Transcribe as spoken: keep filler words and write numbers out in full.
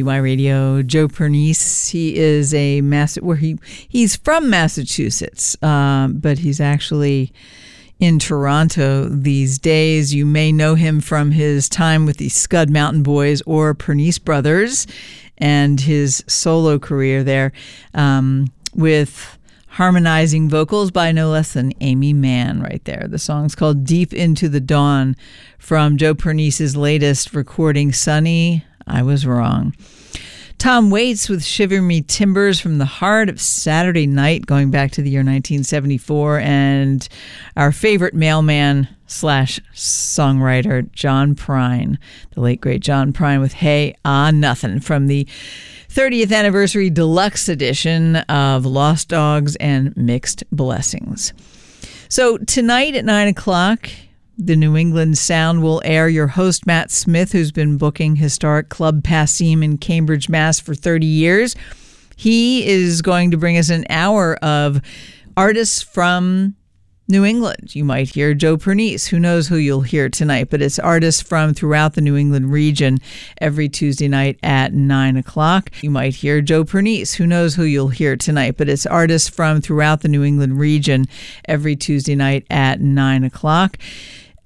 Y Radio. Joe Pernice, he is a mass where he he's from Massachusetts, um, but he's actually in Toronto these days. You may know him from his time with the Scud Mountain Boys or Pernice Brothers and his solo career there, um, with harmonizing vocals by no less than Amy Mann right there. The song's called Deep Into the Dawn from Joe Pernice's latest recording, Sunny, I Was Wrong. Tom Waits with Shiver Me Timbers from the heart of Saturday Night, going back to the year nineteen seventy-four, and our favorite mailman slash songwriter, John Prine, the late great John Prine, with Hey Ah Nothing from the thirtieth anniversary deluxe edition of Lost Dogs and Mixed Blessings. So tonight at nine o'clock, the New England Sound will air your host, Matt Smith, who's been booking historic Club Passim in Cambridge, Mass. for thirty years. He is going to bring us an hour of artists from New England. You might hear Joe Pernice. Who knows who you'll hear tonight, but it's artists from throughout the New England region every Tuesday night at nine o'clock. You might hear Joe Pernice. Who knows who you'll hear tonight, but it's artists from throughout the New England region every Tuesday night at nine o'clock.